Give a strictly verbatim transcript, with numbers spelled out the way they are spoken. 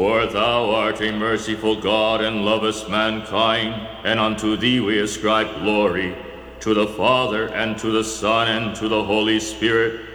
For thou art a merciful God, and lovest mankind, and unto thee we ascribe glory, to the Father, and to the Son, and to the Holy Spirit,